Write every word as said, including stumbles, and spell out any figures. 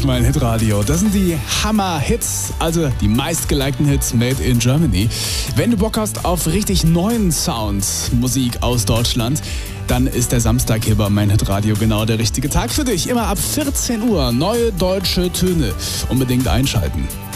auf mein Hitradio. Das sind die Hammer-Hits, also die meistgelikten Hits made in Germany. Wenn du Bock hast auf richtig neuen Sound, Musik aus Deutschland, dann ist der Samstag hier bei mein Hitradio genau der richtige Tag für dich. Immer ab vierzehn Uhr neue deutsche Töne. Unbedingt einschalten.